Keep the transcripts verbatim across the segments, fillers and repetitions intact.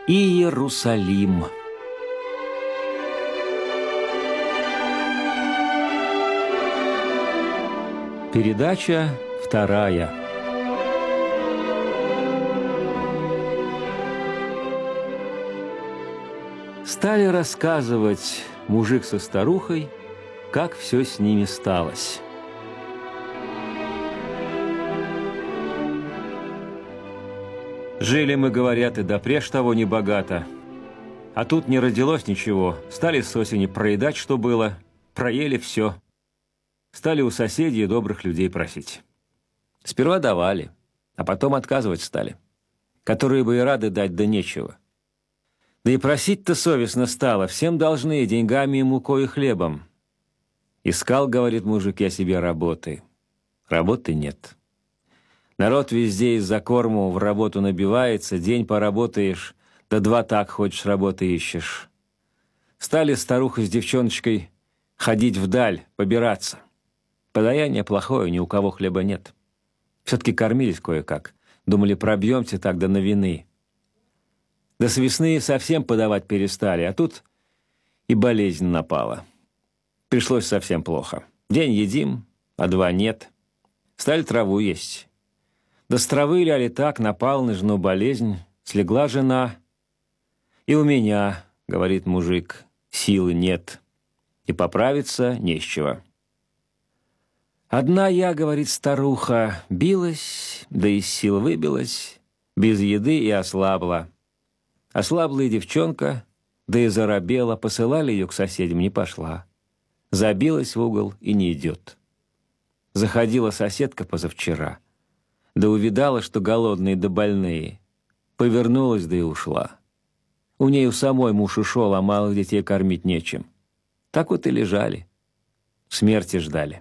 Иерусалим. Передача вторая. Стали рассказывать мужик со старухой, как все с ними сталось. Жили мы, говорят, и допреж того небогато. А тут не родилось ничего. Стали с осени проедать, что было. Проели все. Стали у соседей и добрых людей просить. Сперва давали, а потом отказывать стали. Которые бы и рады дать, да нечего. Да и просить-то совестно стало. Всем должны и деньгами, и мукой, и хлебом. Искал, говорит мужик, я себе работы. Работы нет. Народ везде из-за корму в работу набивается, день поработаешь, да два так хочешь работы ищешь. Стали старуха с девчоночкой ходить вдаль, побираться. Подаяние плохое, ни у кого хлеба нет. Все-таки кормились кое-как. Думали, пробьемся так до новины. До с весны совсем подавать перестали, а тут и болезнь напала. Пришлось совсем плохо. День едим, а два нет. Стали траву есть. Да с травы ляли так, напал на жену болезнь, слегла жена. И у меня, говорит мужик, силы нет, и поправиться не с чего. Одна я, говорит старуха, билась, да из сил выбилась, без еды и ослабла. Ослабла и девчонка, да и заробела, посылали ее к соседям, не пошла. Забилась в угол и не идет. Заходила соседка позавчера, да увидала, что голодные да больные. Повернулась, да и ушла. У ней у самой муж ушел, а малых детей кормить нечем. Так вот и лежали. Смерти ждали.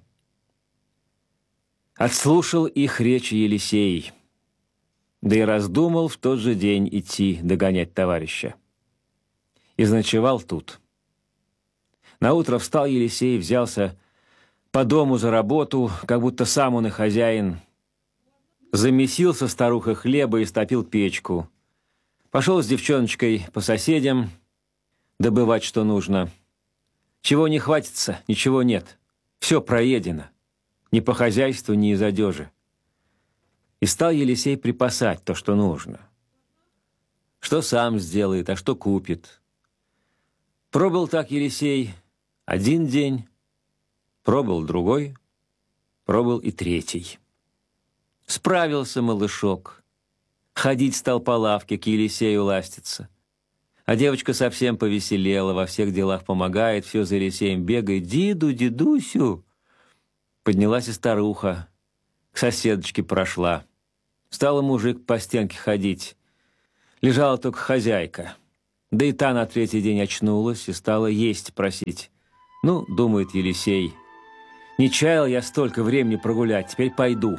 Отслушал их речи Елисей. Да и раздумал в тот же день идти догонять товарища. И заночевал тут. Наутро встал Елисей, взялся по дому за работу, как будто сам он и хозяин. Замесил со старухой хлеба и стопил печку. Пошел с девчоночкой по соседям добывать, что нужно. Чего не хватится, ничего нет. Все проедено. Ни по хозяйству, ни из одежи. И стал Елисей припасать то, что нужно. Что сам сделает, а что купит. Пробыл так Елисей один день, пробыл другой, пробыл и третий. Справился малышок. Ходить стал по лавке, к Елисею ластиться. А девочка совсем повеселела, во всех делах помогает, все за Елисеем бегает. «Диду, дедусю!» Поднялась и старуха, к соседочке прошла. Стала мужик по стенке ходить. Лежала только хозяйка. Да и та на третий день очнулась и стала есть просить. «Ну, — думает Елисей, — не чаял я столько времени прогулять, теперь пойду».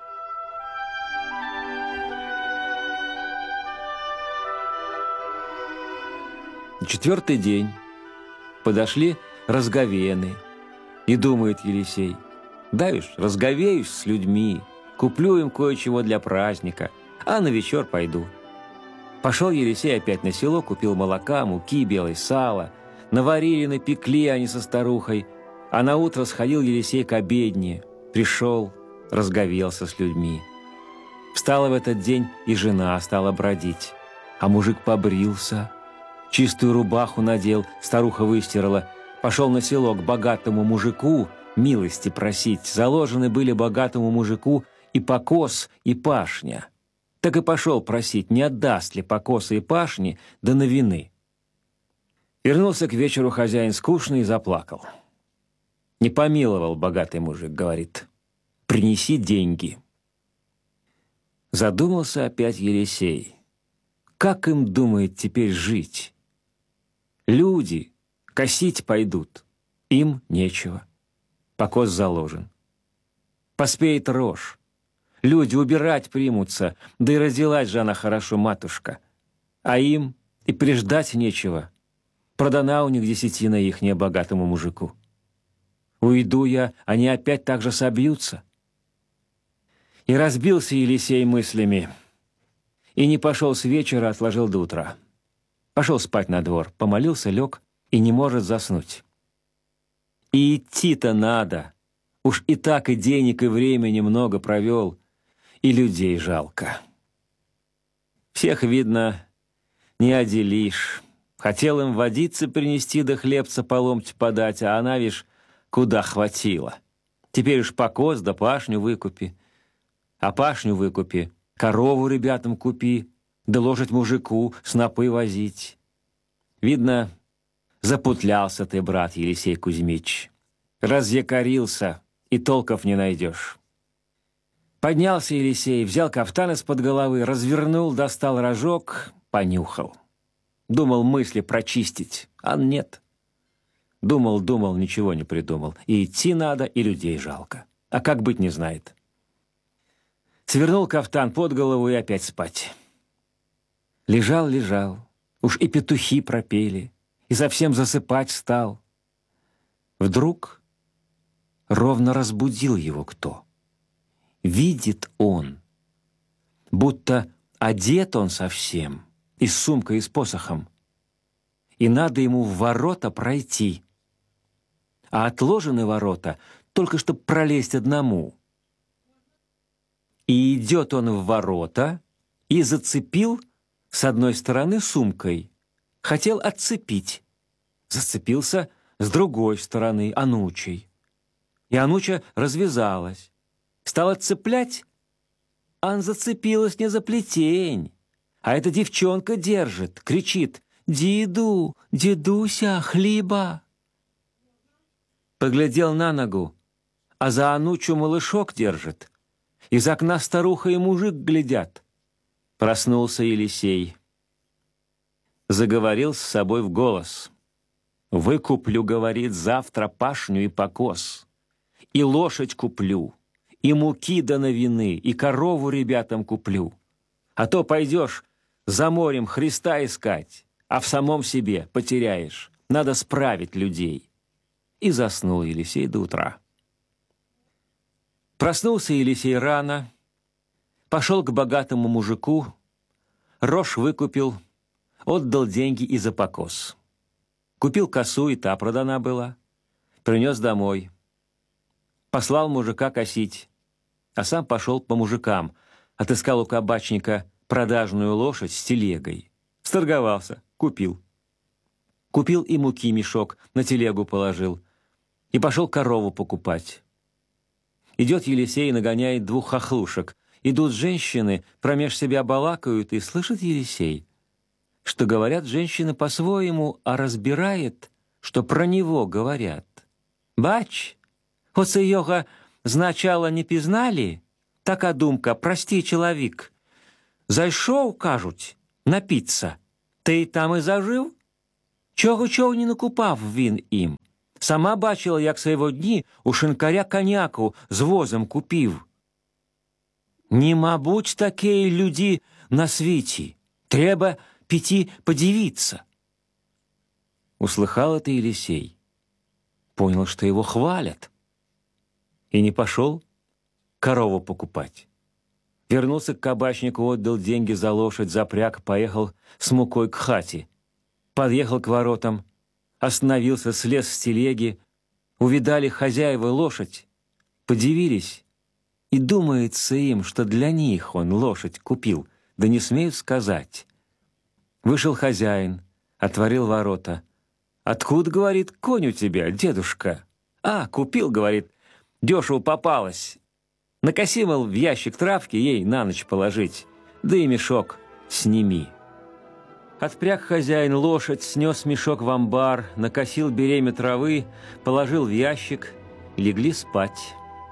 На четвертый день подошли разговеяны. И думает Елисей: «Дай уж разговеюсь с людьми, куплю им кое-чего для праздника, а на вечер пойду». Пошел Елисей опять на село, купил молока, муки, белое сало. Наварили, напекли они со старухой. А наутро сходил Елисей к обедне. Пришел, разговелся с людьми. Встала в этот день и жена стала бродить. А мужик побрился, чистую рубаху надел, старуха выстирала. Пошел на село к богатому мужику милости просить. Заложены были богатому мужику и покос, и пашня. Так и пошел просить, не отдаст ли покоса и пашни до новины. Вернулся к вечеру хозяин скучный и заплакал. «Не помиловал богатый мужик, — говорит, — принеси деньги». Задумался опять Елисей. Как им, думает, теперь жить? Люди косить пойдут, им нечего. Покос заложен. Поспеет рожь. Люди убирать примутся, да и родилась же она хорошо, матушка. А им и приждать нечего. Продана у них десятина ихняя богатому мужику. Уйду я, они опять так же собьются. И разбился Елисей мыслями. И не пошел с вечера, отложил до утра. Пошел спать на двор, помолился, лег и не может заснуть. И идти-то надо. Уж и так и денег, и времени много провел, и людей жалко. Всех, видно, не отделишь. Хотел им водицы принести да хлебца поломть подать, а она, вишь, куда хватило. Теперь уж покос да пашню выкупи. А пашню выкупи, корову ребятам купи, да лошадь мужику снопы возить. Видно, запутлялся ты, брат Елисей Кузьмич. Разъякорился, и толков не найдешь. Поднялся Елисей, взял кафтан из-под головы, развернул, достал рожок, понюхал. Думал мысли прочистить, а нет. Думал, думал, ничего не придумал. И идти надо, и людей жалко. А как быть, не знает. Свернул кафтан под голову и опять спать. Лежал, лежал. Уж и петухи пропели, и совсем засыпать стал. Вдруг ровно разбудил его кто. Видит он, будто одет он совсем, и с сумкой, и с посохом, и надо ему в ворота пройти. А отложены ворота только чтобы пролезть одному. И идет он в ворота и зацепил с одной стороны сумкой, хотел отцепить. Зацепился с другой стороны анучей. И ануча развязалась. Стала цеплять, ан зацепилась не за плетень, а эта девчонка держит, кричит: «Деду, дедуся, хлеба!» Поглядел на ногу, а за анучу малышок держит. Из окна старуха и мужик глядят. Проснулся Елисей. Заговорил с собой в голос. «Выкуплю, — говорит, — завтра пашню и покос, и лошадь куплю, и муки да новины, и корову ребятам куплю. А то пойдешь за морем Христа искать, а в самом себе потеряешь. Надо справить людей». И заснул Елисей до утра. Проснулся Елисей рано, пошел к богатому мужику, рожь выкупил, отдал деньги и за покос. Купил косу, и та продана была, принес домой. Послал мужика косить, а сам пошел по мужикам, отыскал у кабачника продажную лошадь с телегой. Сторговался, купил. Купил и муки мешок, на телегу положил, и пошел корову покупать. Идет Елисей и нагоняет двух хохлушек. Идут женщины, промеж себя балакают, и слышит Елисей, что говорят женщины по-своему, а разбирает, что про него говорят. «Бач, оце його значало не пізнали, така думка, простий чоловік. Зайшов, кажуть, напіться, та й там і зажив? Чого-чого не накупав він їм. Сама бачила, як свого дні у шинкаря коняку з возом купив. Не мабуть такие люди на світі. Треба піти подивиться». Услыхал это Елисей, понял, что его хвалят, и не пошел корову покупать. Вернулся к кабачнику, отдал деньги за лошадь, запряг, поехал с мукой к хате. Подъехал к воротам, остановился, слез с телеги, увидали хозяева лошадь, подивились, и думается им, что для них он лошадь купил, да не смеют сказать. Вышел хозяин, отворил ворота. «Откуда, — говорит, — конь у тебя, дедушка?» «А, купил, — говорит, — дешево попалось. Накоси, мол, в ящик травки ей на ночь положить, да и мешок сними». Отпряг хозяин лошадь, снес мешок в амбар, накосил беремя травы, положил в ящик, легли спать.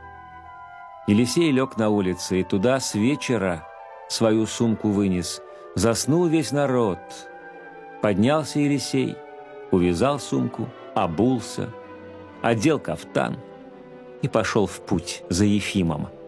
Елисей лег на улице, и туда с вечера свою сумку вынес. Заснул весь народ. Поднялся Елисей, увязал сумку, обулся, одел кафтан и пошел в путь за Ефимом.